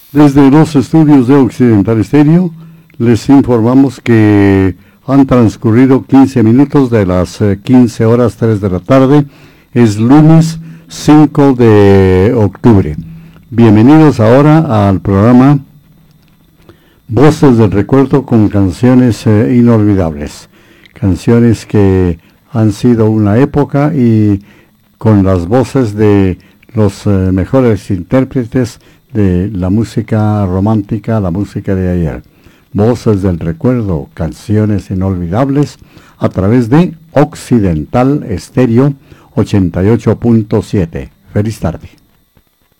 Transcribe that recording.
Desde los estudios de Occidental Estéreo, les informamos que han transcurrido 15 minutos de las 15 horas 3 de la tarde. Es lunes 5 de octubre. Bienvenidos ahora al programa Voces del Recuerdo con canciones inolvidables. Canciones que han sido una época y con las voces de los mejores intérpretes de la música romántica, la música de ayer. Voces del Recuerdo, canciones inolvidables a través de Occidental Estéreo 88.7. Feliz tarde.